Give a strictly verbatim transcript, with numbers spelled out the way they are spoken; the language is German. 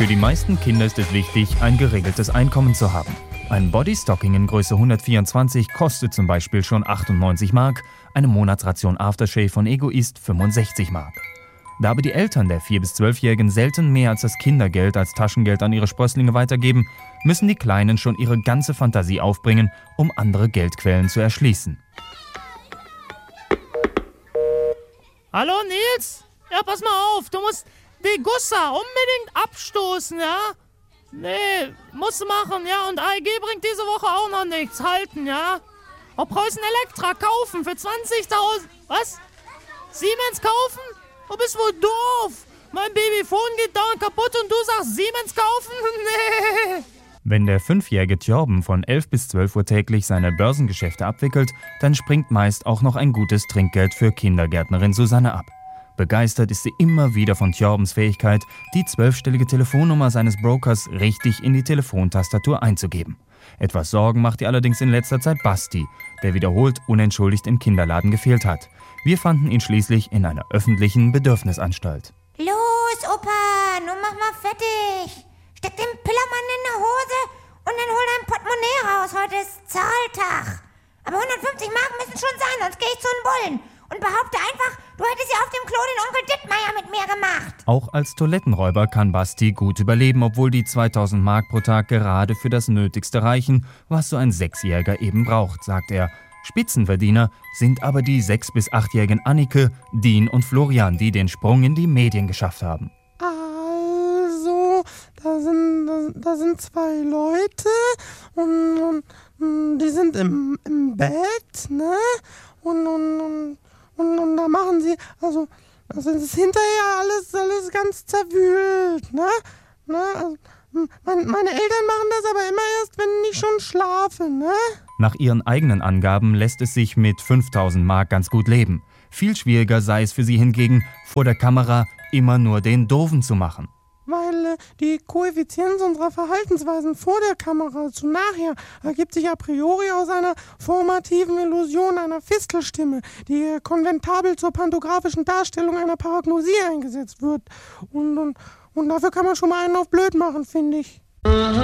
Für die meisten Kinder ist es wichtig, ein geregeltes Einkommen zu haben. Ein Bodystocking in Größe hundertvierundzwanzig kostet zum Beispiel schon achtundneunzig Mark, eine Monatsration Aftershave von Egoist fünfundsechzig Mark. Da aber die Eltern der vier- bis zwölfjährigen selten mehr als das Kindergeld als Taschengeld an ihre Sprösslinge weitergeben, müssen die Kleinen schon ihre ganze Fantasie aufbringen, um andere Geldquellen zu erschließen. Hallo Nils? Ja, pass mal auf, du musst die Gussa unbedingt abstoßen, ja? Nee, musst du machen, ja? Und A E G bringt diese Woche auch noch nichts. Halten, ja? Ob Preußen Elektra kaufen für zwanzigtausend. Was? Siemens kaufen? Du bist wohl doof. Mein Babyphone geht dauernd kaputt und du sagst Siemens kaufen? Nee. Wenn der fünfjährige Tjorben von elf bis zwölf Uhr täglich seine Börsengeschäfte abwickelt, dann springt meist auch noch ein gutes Trinkgeld für Kindergärtnerin Susanne ab. Begeistert ist sie immer wieder von Tjorbens Fähigkeit, die zwölfstellige Telefonnummer seines Brokers richtig in die Telefontastatur einzugeben. Etwas Sorgen macht ihr allerdings in letzter Zeit Basti, der wiederholt unentschuldigt im Kinderladen gefehlt hat. Wir fanden ihn schließlich in einer öffentlichen Bedürfnisanstalt. Los, Opa, nun mach mal fertig. Steck den Pillermann in die Hose und dann hol dein Portemonnaie raus. Heute ist Zahltag. Aber hundertfünfzig Mark müssen schon sein, sonst gehe ich zu den Bullen. Und behaupte einfach, du hättest ja auf dem Klo den Onkel Dittmeier mit mir gemacht. Auch als Toilettenräuber kann Basti gut überleben, obwohl die zweitausend Mark pro Tag gerade für das Nötigste reichen, was so ein Sechsjähriger eben braucht, sagt er. Spitzenverdiener sind aber die sechs- bis achtjährigen Annike, Dean und Florian, die den Sprung in die Medien geschafft haben. Also, da sind, da, da sind zwei Leute und, und die sind im, im Bett, ne? Und, und, und Und, und da machen sie, also, das ist hinterher alles, alles ganz zerwühlt, ne? ne? Also, mein, meine Eltern machen das aber immer erst, wenn ich schon schlafe, ne? Nach ihren eigenen Angaben lässt es sich mit fünftausend Mark ganz gut leben. Viel schwieriger sei es für sie hingegen, vor der Kamera immer nur den Doofen zu machen. Weil äh, die Koeffizienz unserer Verhaltensweisen vor der Kamera zu nachher ergibt sich a priori aus einer formativen Illusion einer Fistelstimme, die äh, konventabel zur pantografischen Darstellung einer Paragnosie eingesetzt wird. Und, und, und dafür kann man schon mal einen auf blöd machen, finde ich.